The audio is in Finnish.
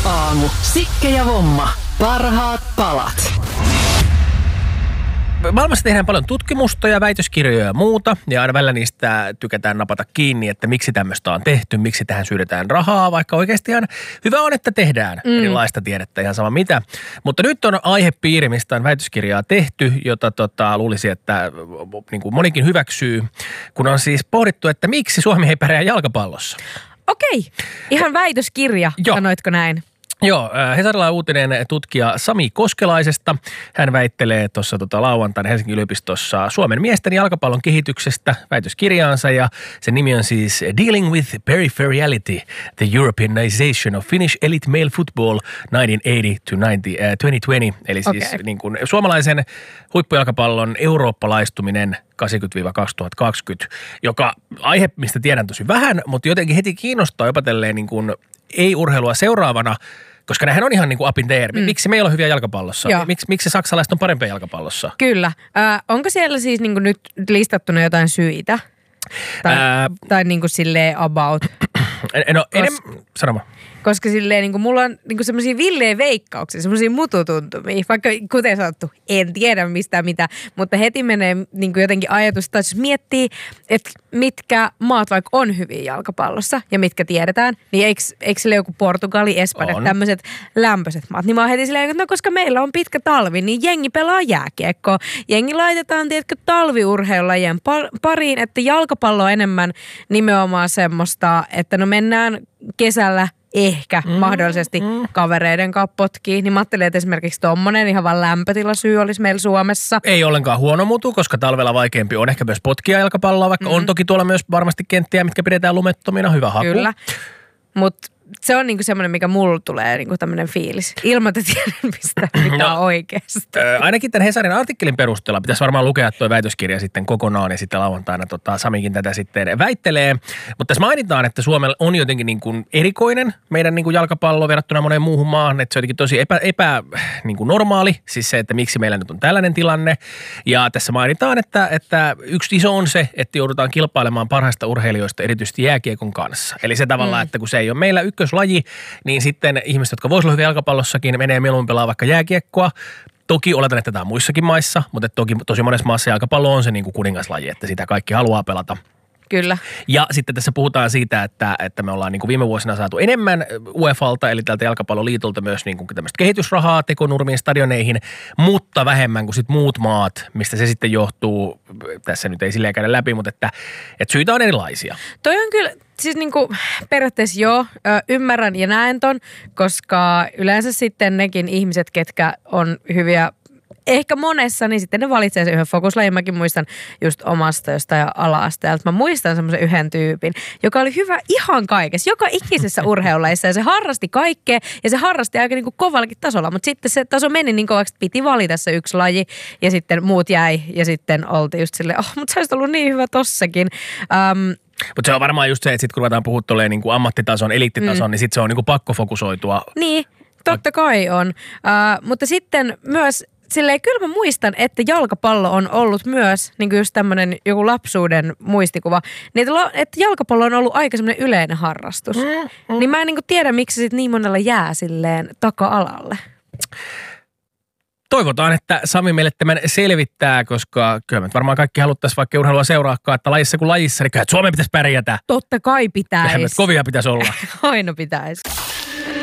aamu. Sikke ja Vomma. Parhaat palat. Maailmassa tehdään paljon tutkimusta ja väitöskirjoja ja muuta, ja aina välillä niistä tykätään napata kiinni, että miksi tämmöistä on tehty, miksi tähän syydetään rahaa, vaikka oikeasti ihan hyvä on, että tehdään erilaista tiedettä, ihan sama mitä. Mutta nyt on aihepiiri, mistä on väitöskirjaa tehty, jota luulisi, että niin kuin monikin hyväksyy, kun on siis pohdittu, että miksi Suomi ei pärjää jalkapallossa. Okei, ihan väitöskirja, sanoitko näin? Joo, Hesarilla on uutinen tutkija Sami Koskelaisesta. Hän väittelee tuossa lauantaina Helsingin yliopistossa Suomen miesten jalkapallon kehityksestä väitöskirjaansa, ja sen nimi on siis Dealing with Peripherality, the Europeanization of Finnish Elite Male Football 1980-2020, eli siis niin kuin suomalaisen huippujalkapallon eurooppalaistuminen 80-2020, joka aihe, mistä tiedän tosi vähän, mutta jotenkin heti kiinnostaa jopa tälleen niin kuin ei-urheilua seuraavana, koska nämähän on ihan niin kuin up in the air. Miksi me ei ole hyviä jalkapallossa? Miksi saksalaiset on parempia jalkapallossa? Kyllä. Onko siellä siis niin kuin nyt listattuna jotain syitä? Tai niin kuin silleen about? Sano vaan. Koska silleen niin kuin mulla on niin kuin semmoisia villeen veikkauksia, semmoisia mututuntumia. Vaikka kuten sanottu, en tiedä mistään mitä, mutta heti menee niin kuin jotenkin ajatus, että jos miettii, että mitkä maat vaikka on hyviä jalkapallossa ja mitkä tiedetään, niin eikö sille joku Portugali, Espanja, tämmöiset lämpöiset maat. Niin mä oon heti silleen, että no koska meillä on pitkä talvi, niin jengi pelaa jääkiekkoa. Jengi laitetaan, tiedätkö, talviurheilulajien pariin, että jalkapallo on enemmän nimenomaan semmoista, että no mennään kesällä ehkä mahdollisesti kavereiden kanssa potkii, niin mä ajattelin, että esimerkiksi tommonen ihan vaan lämpötilasyy olisi meillä Suomessa. Ei ollenkaan huono mutu, koska talvella vaikeampi on ehkä myös potkia jalkapalloa, vaikka on toki tuolla myös varmasti kenttiä, mitkä pidetään lumettomina, hyvä haku. Kyllä, mutta se on niinku semmoinen, mikä mulla tulee niinku tämmöinen fiilis. Ilman, että tiedän mitä on oikeasti. Ainakin tämän Hesarin artikkelin perusteella pitäisi varmaan lukea tuo väitöskirja sitten kokonaan ja sitten lauantaina Samikin tätä sitten väittelee. Mutta tässä mainitaan, että Suomella on jotenkin niin kuin erikoinen meidän niin kuin jalkapallo verrattuna moneen muuhun maahan. Että se on jotenkin tosi niin kuin normaali, siis se, että miksi meillä nyt on tällainen tilanne. Ja tässä mainitaan, että yksi iso on se, että joudutaan kilpailemaan parhaista urheilijoista erityisesti jääkiekon kanssa. Eli se tavallaan, että kun se ei ole meillä ykköslaji, niin sitten ihmiset, jotka voisivat olla hyviä jalkapallossakin, menee mieluummin pelaa vaikka jääkiekkoa. Toki oletan, että tämä on muissakin maissa, mutta toki tosi monessa maassa jalkapallo on se niin kuin kuningaslaji, että sitä kaikki haluaa pelata. Kyllä. Ja sitten tässä puhutaan siitä, että me ollaan niin kuin viime vuosina saatu enemmän UEFalta, eli tältä jalkapalloliitolta myös niin kuin tämmöistä kehitysrahaa tekonurmiin, stadioneihin, mutta vähemmän kuin sitten muut maat, mistä se sitten johtuu. Tässä nyt ei silleen käydä läpi, mutta että syitä on erilaisia. Toi on kyllä, siis niinku periaatteessa ymmärrän ja näen ton, koska yleensä sitten nekin ihmiset, ketkä on hyviä ehkä monessa, niin sitten ne valitsee sen yhden fokuslajin. Mäkin muistan just omasta jostain ala-asteelta. Mä muistan semmoisen yhden tyypin, joka oli hyvä ihan kaikessa, joka ikisessä urheilulajissa. Ja se harrasti kaikkea ja se harrasti aika niin kuin kovallakin tasolla. Mutta sitten se taso meni niin kovaksi, että piti valita se yksi laji ja sitten muut jäi. Ja sitten oltiin just silleen, mutta sä olisit ollut niin hyvä tossakin. Mutta se on varmaan just se, että sitten kun ruvetaan puhua tolleen niin kuin ammattitason, eliittitason, niin sitten se on niin kuin pakko fokusoitua. Niin, totta kai on. Mutta sitten myös silleen kyllä mä muistan, että jalkapallo on ollut myös niin kuin just tämmöinen joku lapsuuden muistikuva, niin että jalkapallo on ollut aika semmoinen yleinen harrastus. Niin mä en niin kuin tiedä, miksi sit niin monella jää silleen taka-alalle. Toivotaan, että Sami meille tämän selvittää, koska kyllä me varmaan kaikki haluttaisiin vaikka urheilua seuraakaan, että lajissa kuin lajissa, niin kyllä Suomen pitäisi pärjätä. Totta kai pitäisi. Kovia pitäisi olla. Aina pitäisi.